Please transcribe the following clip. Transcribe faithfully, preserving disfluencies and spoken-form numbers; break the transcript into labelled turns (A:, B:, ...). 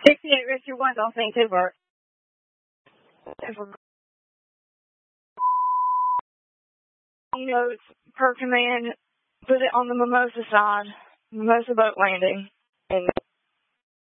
A: sixty-eight Richard one, on Saint Tidbert. Notes per command, put it on the Mimosa side, Mimosa boat landing.